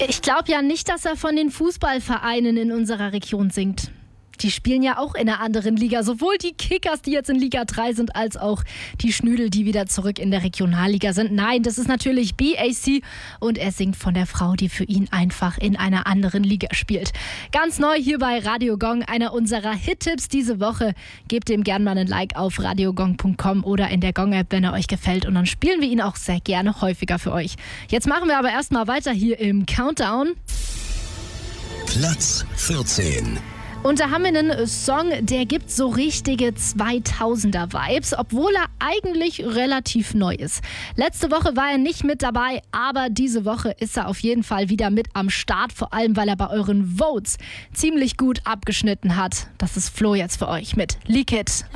Ich glaube ja nicht, dass er von den Fußballvereinen in unserer Region singt. Die spielen ja auch in einer anderen Liga. Sowohl die Kickers, die jetzt in Liga 3 sind, als auch die Schnüdel, die wieder zurück in der Regionalliga sind. Nein, das ist natürlich BAC und er singt von der Frau, die für ihn einfach in einer anderen Liga spielt. Ganz neu hier bei Radio Gong, einer unserer Hit-Tipps diese Woche. Gebt ihm gerne mal ein Like auf radiogong.com oder in der Gong-App, wenn er euch gefällt. Und dann spielen wir ihn auch sehr gerne häufiger für euch. Jetzt machen wir aber erstmal weiter hier im Countdown. Platz 14. Und da haben wir einen Song, der gibt so richtige 2000er-Vibes, obwohl er eigentlich relativ neu ist. Letzte Woche war er nicht mit dabei, aber diese Woche ist er auf jeden Fall wieder mit am Start, vor allem weil er bei euren Votes ziemlich gut abgeschnitten hat. Das ist Flo jetzt für euch mit Leak It.